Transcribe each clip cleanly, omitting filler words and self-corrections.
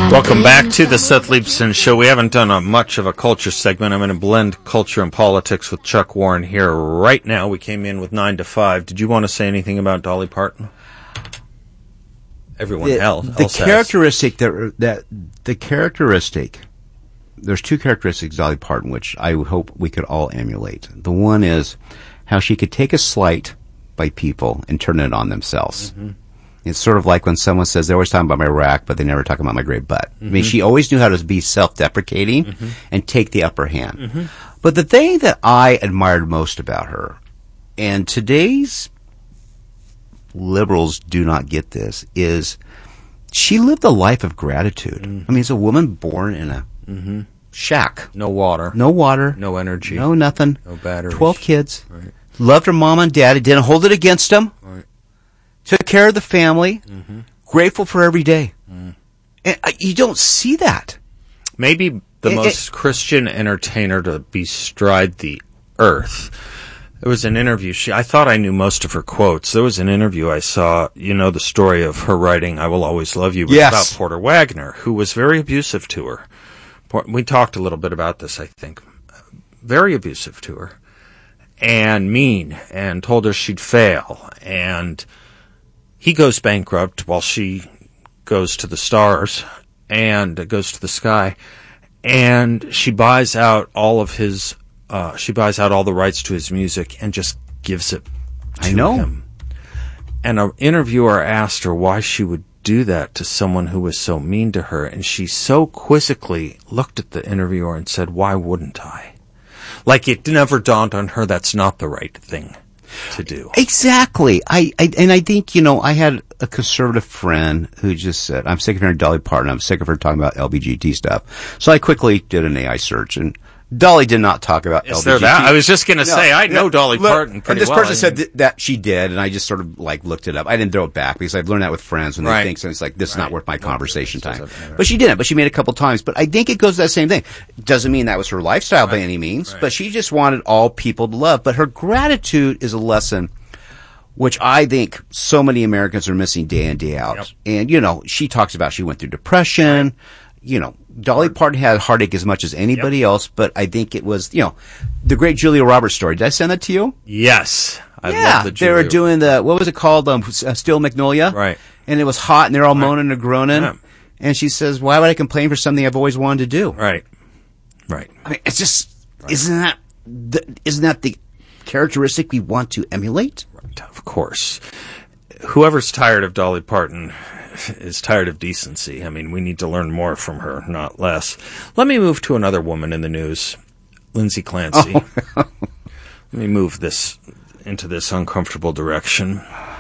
Welcome back to the Seth Leibson Show. We haven't done much of a culture segment. I'm going to blend culture and politics with Chuck Warren here right now. We came in with 9 to 5. Did you want to say anything about Dolly Parton? Everyone else the characteristic there's two characteristics of Dolly Parton which I hope we could all emulate. The one is how she could take a slight by people and turn it on themselves. Mm-hmm. It's sort of like when someone says they're always talking about my rack, but they never talk about my great butt. Mm-hmm. I mean, she always knew how to be self-deprecating and take the upper hand. Mm-hmm. But the thing that I admired most about her, and today's liberals do not get this, is she lived a life of gratitude. Mm-hmm. I mean, it's a woman born in a shack. No water. No energy. No nothing. No batteries. 12 kids. Right. Loved her mom and dad. Didn't hold it against them. Right. Took care of the family. Mm-hmm. Grateful for every day. Mm. And you don't see that. Maybe the most Christian entertainer to bestride the earth. There was an interview. I thought I knew most of her quotes. There was an interview I saw, you know, the story of her writing I Will Always Love You, was about Porter Wagner, who was very abusive to her. We talked a little bit about this, I think. Very abusive to her. And mean, and told her she'd fail. And he goes bankrupt while she goes to the stars and goes to the sky. And she buys out all of his, she buys out all the rights to his music and just gives it to him. And an interviewer asked her why she would do that to someone who was so mean to her. And she so quizzically looked at the interviewer and said, "Why wouldn't I?" Like it never dawned on her that's not the right thing to do. Exactly. I think, you know, I had a conservative friend who just said, "I'm sick of hearing Dolly Parton. I'm sick of her talking about LBGT stuff." So I quickly did an AI search, and Dolly did not talk about LBGT. Is there that? I was just going to say, I know Dolly Parton pretty well. And this person said that she did, and I just sort of like looked it up. I didn't throw it back because I've learned that with friends when they think so. It's like, this is not worth my conversation time. But she didn't. But she made it a couple times. But I think it goes to that same thing. Doesn't mean that was her lifestyle by any means, but she just wanted all people to love. But her gratitude is a lesson which I think so many Americans are missing day in, day out. Yep. And, you know, she talks about she went through depression. You know, Dolly Parton had heartache as much as anybody else, but I think it was, you know, the great Julia Roberts story. Did I send that to you? Yes. I love the Julia. They were doing what was it called? Steel Magnolia? Right. And it was hot and they're all moaning and groaning. Yeah. And she says, "Why would I complain for something I've always wanted to do?" Right. Right. I mean, it's just, isn't that the characteristic we want to emulate? Right. Of course. Whoever's tired of Dolly Parton is tired of decency. I mean, we need to learn more from her, not less. Let me move to another woman in the news, Lindsay Clancy. Oh. Let me move this into this uncomfortable direction.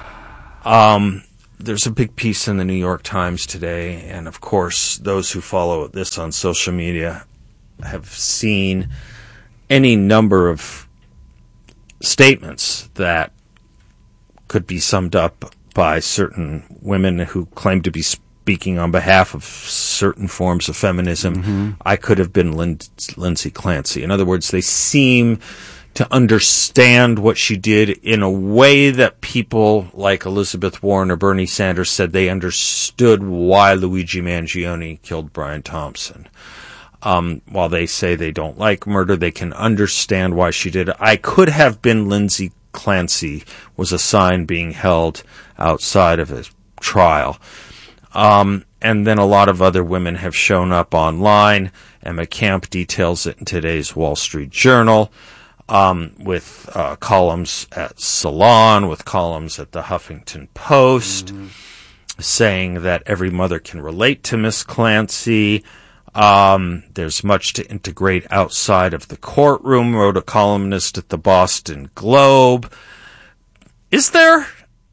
There's a big piece in the New York Times today, and of course, those who follow this on social media have seen any number of statements that could be summed up by certain women who claim to be speaking on behalf of certain forms of feminism. Mm-hmm. I could have been Lindsay Clancy. In other words, they seem to understand what she did in a way that people like Elizabeth Warren or Bernie Sanders said they understood why Luigi Mangione killed Brian Thompson. While they say they don't like murder, they can understand why she did it. I could have been Lindsay Clancy was a sign being held outside of a trial. And then a lot of other women have shown up online. Emma Camp details it in today's Wall Street Journal, with columns at Salon, with columns at the Huffington Post, saying that every mother can relate to Miss Clancy. There's much to integrate outside of the courtroom, wrote a columnist at the Boston Globe. Is there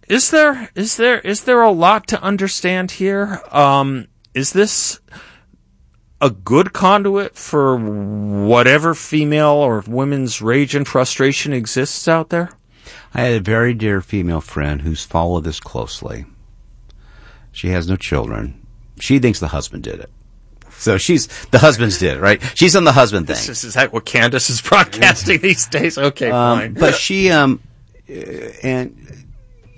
a lot to understand here? Is this a good conduit for whatever female or women's rage and frustration exists out there? I had a very dear female friend who's followed this closely. She has no children. She thinks the husband did it. So the husband's did it, right? She's on the husband thing. Is that what Candace is broadcasting these days? Okay, fine. But she, and,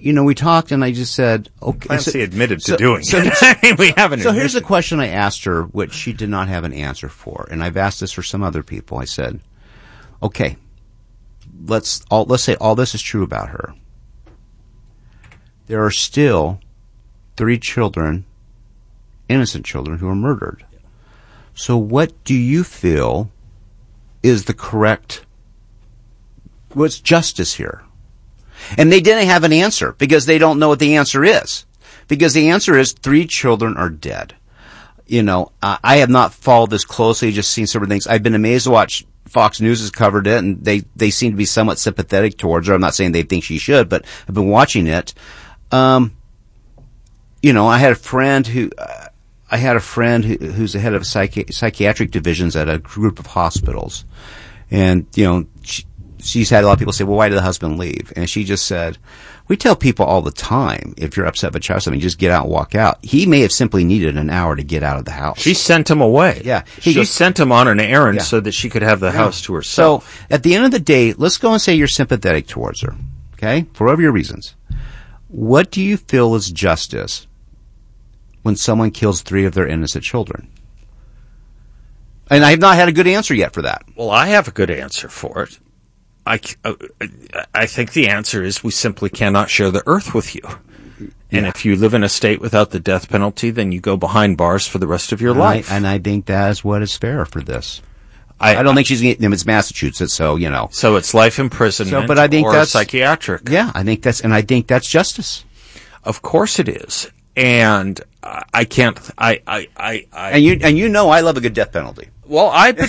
we talked, and I just said, okay. Clancy admitted to doing it. We haven't. So here's a question I asked her, which she did not have an answer for, and I've asked this for some other people. I said, okay, let's say all this is true about her. There are still 3 children, innocent children, who are murdered. So what do you feel is the correct, what's justice here? And they didn't have an answer because they don't know what the answer is. Because the answer is 3 children are dead. I have not followed this closely, just seen several things. I've been amazed to watch Fox News has covered it, and they seem to be somewhat sympathetic towards her. I'm not saying they think she should, but I've been watching it. I had a friend who's the head of psychiatric divisions at a group of hospitals. And, she's had a lot of people say, well, why did the husband leave? And she just said, we tell people all the time, if you're upset with a child, something, just get out and walk out. He may have simply needed an hour to get out of the house. She sent him away. Yeah. She sent him on an errand so that she could have the house to herself. So, at the end of the day, let's go and say you're sympathetic towards her. Okay? For whatever your reasons. What do you feel is justice when someone kills 3 of their innocent children? And I have not had a good answer yet for that. Well, I have a good answer for it. I think the answer is we simply cannot share the earth with you. And if you live in a state without the death penalty, then you go behind bars for the rest of your life. And I think that is what is fair for this. I don't think she's getting, it's Massachusetts, so, So it's life imprisonment but I think or that's psychiatric. Yeah, I think that's justice. Of course it is. And I can't, And I love a good death penalty. Well,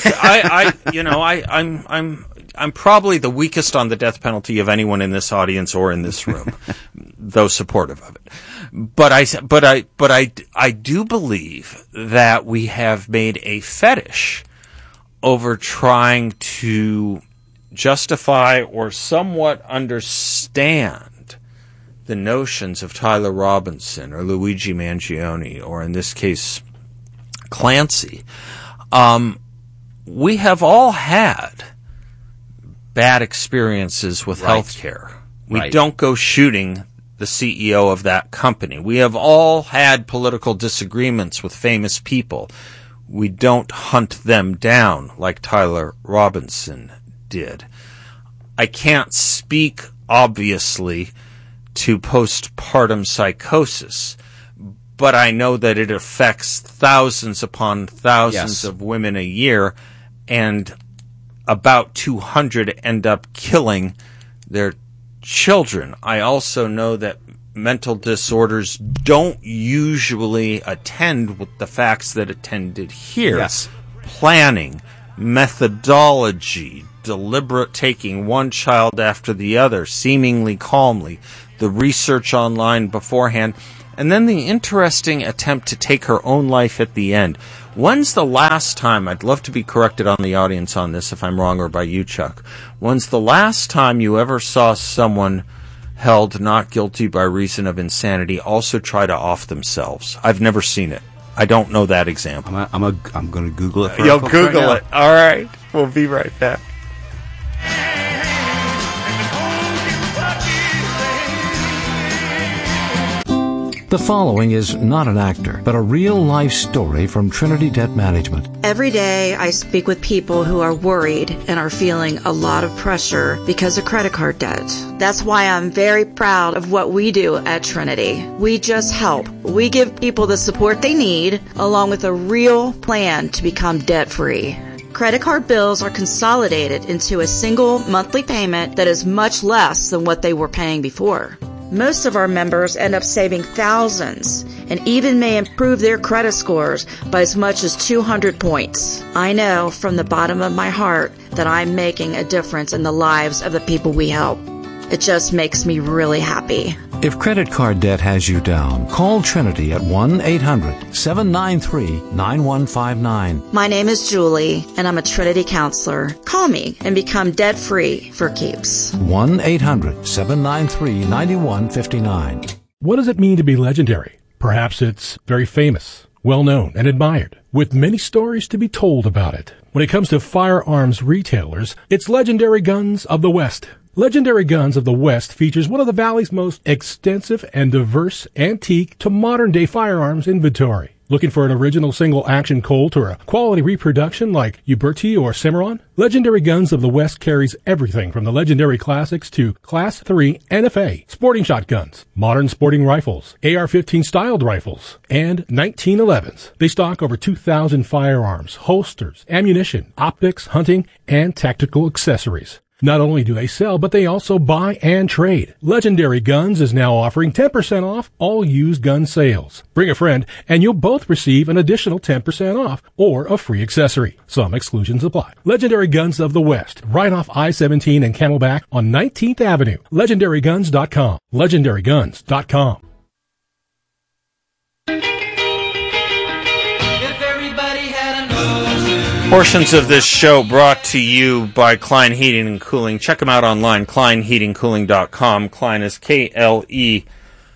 I'm probably the weakest on the death penalty of anyone in this audience or in this room, though supportive of it. But I do believe that we have made a fetish over trying to justify or somewhat understand the notions of Tyler Robinson or Luigi Mangione, or in this case, Clancy. We have all had bad experiences with healthcare. We don't go shooting the CEO of that company. We have all had political disagreements with famous people. We don't hunt them down like Tyler Robinson did. I can't speak, obviously, to postpartum psychosis, but I know that it affects thousands upon thousands of women a year, and about 200 end up killing their children. I also know that mental disorders don't usually attend with the facts that attended here. Yes. Planning, methodology, deliberate taking one child after the other, seemingly calmly, the research online beforehand, and then the interesting attempt to take her own life at the end. When's the last time, I'd love to be corrected on the audience on this if I'm wrong, or by you, Chuck, when's the last time you ever saw someone held not guilty by reason of insanity also try to off themselves? I've never seen it. I don't know that example. I'm going to Google it. You'll Google it. All right. We'll be right back. The following is not an actor, but a real-life story from Trinity Debt Management. Every day I speak with people who are worried and are feeling a lot of pressure because of credit card debt. That's why I'm very proud of what we do at Trinity. We just help. We give people the support they need, along with a real plan to become debt-free. Credit card bills are consolidated into a single monthly payment that is much less than what they were paying before. Most of our members end up saving thousands and even may improve their credit scores by as much as 200 points. I know from the bottom of my heart that I'm making a difference in the lives of the people we help. It just makes me really happy. If credit card debt has you down, call Trinity at 1-800-793-9159. My name is Julie, and I'm a Trinity counselor. Call me and become debt-free for keeps. 1-800-793-9159. What does it mean to be legendary? Perhaps it's very famous, well-known, and admired, with many stories to be told about it. When it comes to firearms retailers, it's Legendary Guns of the West. Legendary Guns of the West features one of the Valley's most extensive and diverse antique to modern-day firearms inventory. Looking for an original single-action Colt or a quality reproduction like Uberti or Cimarron? Legendary Guns of the West carries everything from the legendary classics to Class 3 NFA, sporting shotguns, modern sporting rifles, AR-15 styled rifles, and 1911s. They stock over 2,000 firearms, holsters, ammunition, optics, hunting, and tactical accessories. Not only do they sell, but they also buy and trade. Legendary Guns is now offering 10% off all used gun sales. Bring a friend, and you'll both receive an additional 10% off or a free accessory. Some exclusions apply. Legendary Guns of the West, right off I-17 and Camelback on 19th Avenue. LegendaryGuns.com. LegendaryGuns.com. Portions of this show brought to you by Klein Heating and Cooling. Check them out online, kleinheatingcooling.com. Klein is Klein.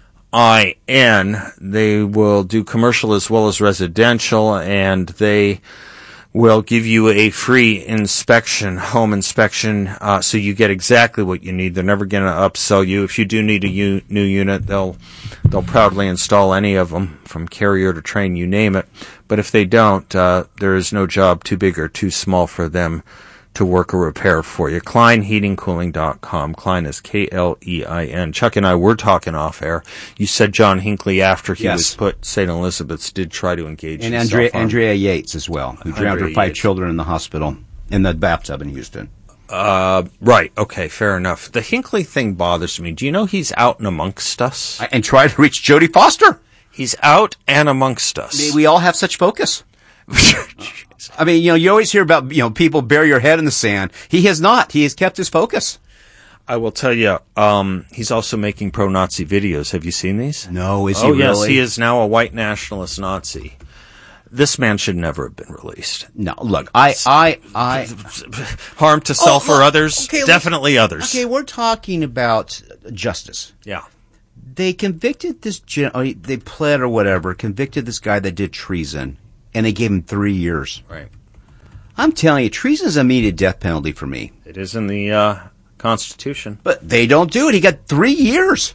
They will do commercial as well as residential, and they will give you a free inspection, home inspection, so you get exactly what you need. They're never going to upsell you. If you do need a new unit, they'll proudly install any of them, from Carrier to Train, you name it. But if they don't, there is no job too big or too small for them to work a repair for you. KleinHeatingCooling.com. Klein is Klein. Chuck and I were talking off air. You said John Hinckley, after he was put St. Elizabeth's, did try to engage in Andrea Yates as well, who drowned her 5 children in the hospital, in the bathtub in Houston. Right. Okay. Fair enough. The Hinckley thing bothers me. Do you know he's out and amongst us? And try to reach Jodie Foster. He's out and amongst us. We all have such focus. I mean, you always hear about, people bury your head in the sand. He has not. He has kept his focus. I will tell you, he's also making pro-Nazi videos. Have you seen these? No, is he really? Oh, yes, he is now a white nationalist Nazi. This man should never have been released. No, look, I harm to self or others, definitely others. Okay, we're talking about justice. Yeah. They convicted they pled or whatever, convicted this guy that did treason, and they gave him 3 years. Right. I'm telling you, treason is a immediate death penalty for me. It is in the Constitution. But they don't do it. He got 3 years.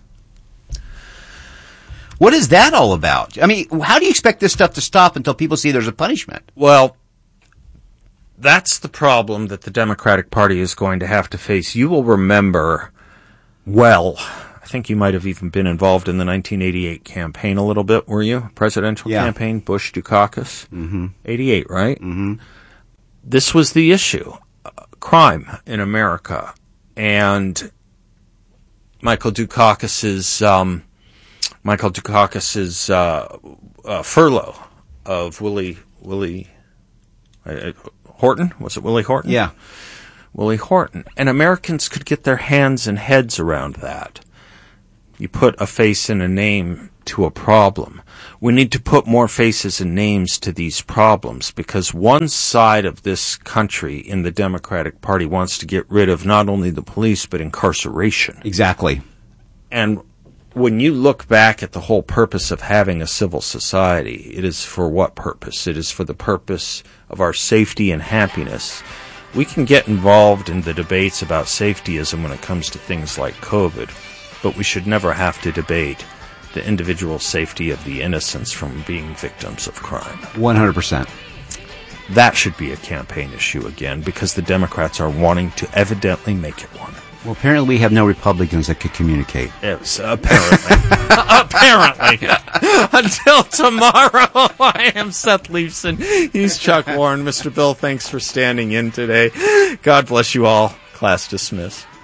What is that all about? I mean, how do you expect this stuff to stop until people see there's a punishment? Well, that's the problem that the Democratic Party is going to have to face. You will remember, I think you might have even been involved in the 1988 campaign a little bit, were you? Presidential campaign, Bush, Dukakis. Mm-hmm. 88, right? Mm-hmm. This was the issue. Crime in America. And Michael Dukakis's furlough of Willie Horton. Was it Willie Horton? Yeah. Willie Horton. And Americans could get their hands and heads around that. You put a face and a name to a problem. We need to put more faces and names to these problems, because one side of this country in the Democratic Party wants to get rid of not only the police, but incarceration. Exactly. And when you look back at the whole purpose of having a civil society, it is for what purpose? It is for the purpose of our safety and happiness. We can get involved in the debates about safetyism when it comes to things like COVID, but we should never have to debate the individual safety of the innocents from being victims of crime. 100%. That should be a campaign issue again, because the Democrats are wanting to evidently make it one. Well, apparently we have no Republicans that could communicate. Yes, apparently. Apparently. Until tomorrow, I am Seth Leifson. He's Chuck Warren. Mr. Bill, thanks for standing in today. God bless you all. Class dismissed.